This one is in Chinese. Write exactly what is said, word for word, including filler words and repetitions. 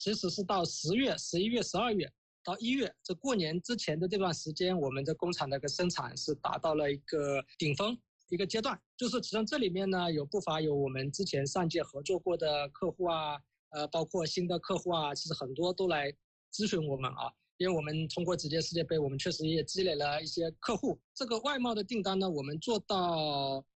其实是到十月、十一月、十二月到一月，这过年之前的这段时间，我们的工厂的一个生产是达到了一个顶峰一个阶段。就是其中这里面呢，有不乏有我们之前上届合作过的客户啊，呃，包括新的客户啊，其实很多都来咨询我们啊。因为我们通过直接世界杯，我们确实也积累了一些客户。这个外贸的订单呢，我们做到